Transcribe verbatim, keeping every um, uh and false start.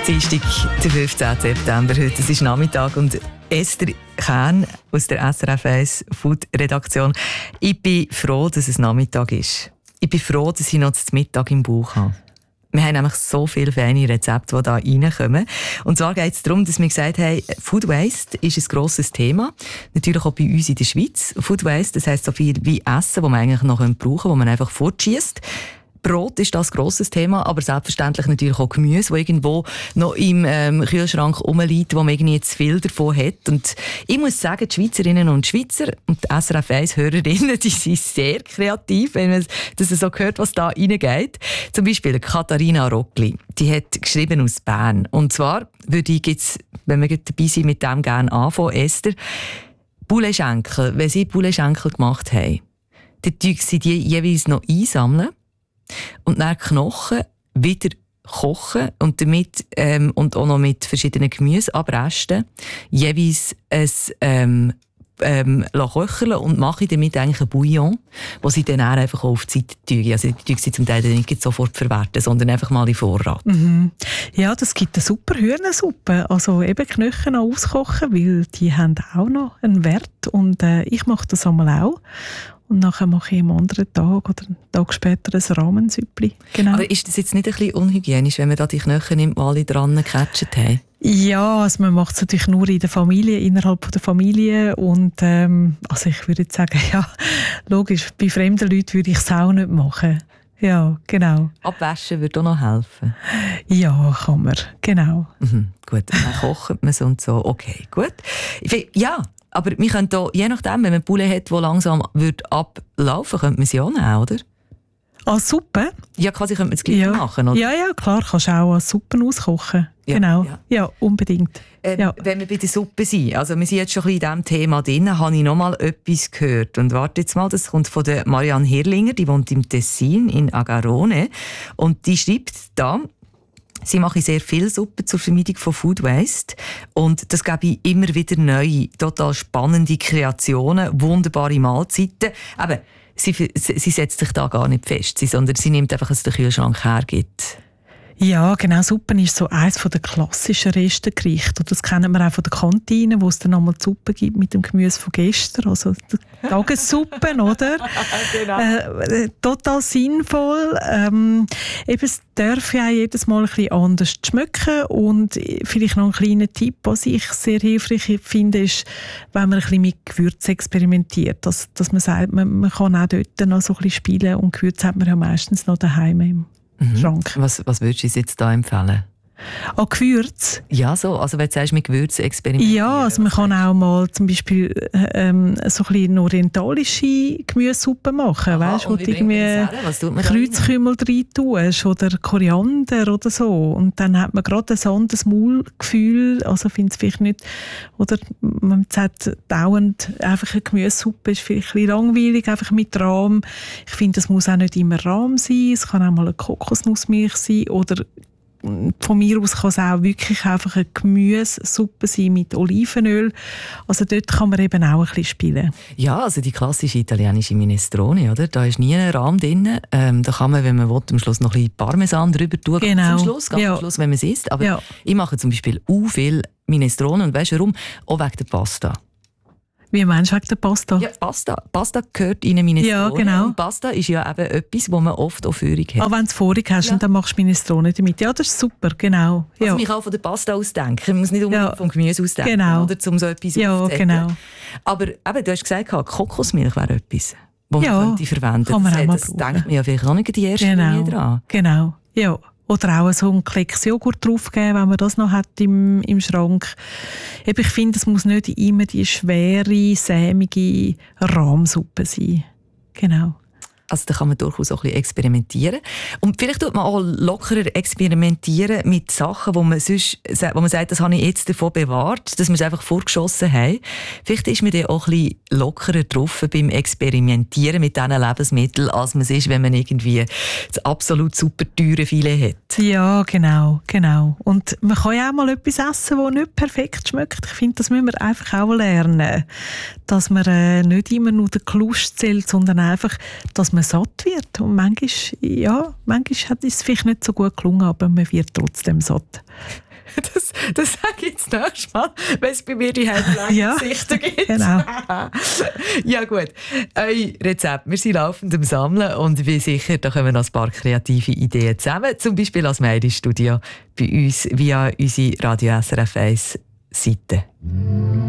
ist Dienstag, der fünfzehnten September. Heute es ist Nachmittag und Esther Kern aus der S R F eins Food-Redaktion. Ich bin froh, dass es Nachmittag ist. Ich bin froh, dass ich noch zum Mittag im Bauch habe. Wir haben nämlich so viele feine Rezepte, die da reinkommen. Und zwar geht es darum, dass wir gesagt haben, Food Waste ist ein grosses Thema. Natürlich auch bei uns in der Schweiz. Food Waste, das heisst so viel wie Essen, das man eigentlich noch brauchen könnte, das man einfach fortschießt. Brot ist das grosses Thema, aber selbstverständlich natürlich auch Gemüse, das irgendwo noch im ähm, Kühlschrank rumliegt, wo man irgendwie zu viel davon hat. Und ich muss sagen, die Schweizerinnen und Schweizer und die S R F eins-Hörerinnen, die sind sehr kreativ, wenn man das so hört, was da reingeht. Zum Beispiel Katharina Rockli, die hat geschrieben aus Bern. Und zwar würde ich jetzt, wenn wir dabei sind, mit dem gerne anfangen, Esther, Pouletschenkel, wenn sie Pouletschenkel gemacht haben, dann tun sie die jeweils noch einsammeln. Und dann Knochen wieder kochen und damit ähm, und auch noch mit verschiedenen Gemüseabresten jeweils ein ähm, ähm, köcheln und mache damit eigentlich ein Bouillon, wo sie dann einfach auf die Seite tun. Also die tun sie zum Teil nicht sofort verwerten, sondern einfach mal in Vorrat. Mhm. Ja, das gibt eine super Hühnersuppe. Also eben Knochen noch auskochen, weil die haben auch noch einen Wert. Und äh, ich mache das einmal auch. Und nachher mache ich am anderen Tag oder einen Tag später ein Rahmensüppli. Genau. Aber ist das jetzt nicht ein bisschen unhygienisch, wenn man da die Knochen nimmt, die alle dran gecatcht haben? Ja, also man macht es natürlich nur in der Familie, innerhalb der Familie. Und ähm, also ich würde jetzt sagen, ja, logisch, bei fremden Leuten würde ich es auch nicht machen. Ja, genau. Abwaschen würde auch noch helfen? Ja, kann man, genau. Mhm, gut, dann kocht man es und so. Okay, gut. Ja. Aber wir können hier, je nachdem, wenn man Poulet hat, die langsam wird ablaufen, könnte man sie auch nehmen, oder? Als Suppe? Ja, quasi könnte man es gleich ja. machen, oder? Ja, ja, klar, kannst du auch als Suppen auskochen. Ja, genau, ja, ja unbedingt. Ähm, ja. Wenn wir bei der Suppe sind, also wir sind jetzt schon ein bisschen in diesem Thema drin, habe ich noch mal etwas gehört. Und warte jetzt mal, das kommt von der Marianne Hirlinger, die wohnt im Tessin, in Agarone. Und die schreibt da, sie mache sehr viel Suppe zur Vermeidung von Food Waste und das gebe ich immer wieder neue, total spannende Kreationen, wunderbare Mahlzeiten. Aber sie, sie, sie setzt sich da gar nicht fest, sondern sie nimmt einfach, was der Kühlschrank hergibt. Ja, genau. Suppen ist so eines der klassischen Restengerichte. Und das kennen wir auch von der Kantine, wo es dann einmal die Suppe gibt mit dem Gemüse von gestern. Also die Tagessuppen, oder? Genau. Äh, total sinnvoll. Ähm, eben, es darf ja jedes Mal ein bisschen anders schmecken. Und vielleicht noch ein kleiner Tipp, was ich sehr hilfreich finde, ist, wenn man ein bisschen mit Gewürzen experimentiert. Dass, dass man sagt, man, man kann auch dort noch so ein bisschen spielen. Und Gewürze hat man ja meistens noch daheim im Mhm. Schrank. Was, was würdest du uns jetzt da empfehlen? An Gewürz? Ja, so. Also wenn du sagst, mit Gewürzen experimentieren. Ja, also man kann auch mal zum Beispiel ähm, so ein bisschen orientalische Gemüsesuppe machen. Aha, weißt, wo du irgendwie Kreuzkümmel rein tust oder Koriander oder so. Und dann hat man gerade ein anderes Maulgefühl. Also finde es vielleicht nicht, oder man sagt dauernd, einfach eine Gemüsesuppe ist vielleicht ein bisschen langweilig, einfach mit Rahm. Ich finde, es muss auch nicht immer Rahm sein. Es kann auch mal eine Kokosnussmilch sein oder von mir aus kann es auch wirklich einfach eine Gemüsesuppe sein mit Olivenöl. Also dort kann man eben auch ein bisschen spielen. Ja, also die klassische italienische Minestrone, oder? Da ist nie ein Rahm drin. Ähm, da kann man, wenn man will, am Schluss noch ein bisschen Parmesan drüber tun. Genau. Zum Schluss, ganz ja. am Schluss, wenn man es isst. Aber ja. ich mache zum Beispiel auch viel Minestrone. Und weißt du warum? Auch wegen der Pasta. Wie meinst du wegen der Pasta? Ja, Pasta. Pasta gehört in eine Minestrone. Ja, genau. Und Pasta ist ja eben etwas, wo man oft auch Führung hat. Aber wenn du es vorig hast, ja. dann machst du Minestrone damit. Ja, das ist super, genau. Ja. Ja. Also ich kann von der Pasta ausdenken. Ich muss nicht unbedingt ja. vom Gemüse ausdenken. Genau. Oder um so etwas ja, aufzusetzen. Genau. Aber eben, du hast gesagt, Kokosmilch wäre etwas, das ja, man könnte verwenden könnte. Kann man das auch mal das brauchen. denkt man ja vielleicht auch nicht in die erste genau. Linie dran. Genau, ja. Oder auch so einen Klecks Joghurt draufgeben, wenn man das noch hat im, im Schrank. Eben, ich finde, es muss nicht immer die schwere, sämige Rahmsuppe sein. Genau. Also da kann man durchaus auch ein bisschen experimentieren. Und vielleicht tut man auch lockerer experimentieren mit Sachen, wo man sonst, wo man sagt, das habe ich jetzt davon bewahrt, dass wir es einfach vorgeschossen haben. Vielleicht ist man dann auch ein bisschen lockerer drauf beim Experimentieren mit diesen Lebensmitteln, als man es ist, wenn man irgendwie das absolut super teure Filet hat. Ja, genau, genau. Und man kann ja auch mal etwas essen, das nicht perfekt schmeckt. Ich finde, das müssen wir einfach auch lernen. Dass man äh, nicht immer nur den Klust zählt, sondern einfach, dass man satt wird. Und manchmal, ja, manchmal hat es vielleicht nicht so gut gelungen, aber man wird trotzdem satt. Das sage ich jetzt nächstes Mal, wenn es bei mir die Headline-Gesichter ja, gibt. Genau. Ja gut, euer Rezept. Wir sind laufend am Sammeln und wie sicher, da kommen noch ein paar kreative Ideen zusammen. Zum Beispiel als Mail ins Studio bei uns via unsere Radio S R F eins Seite.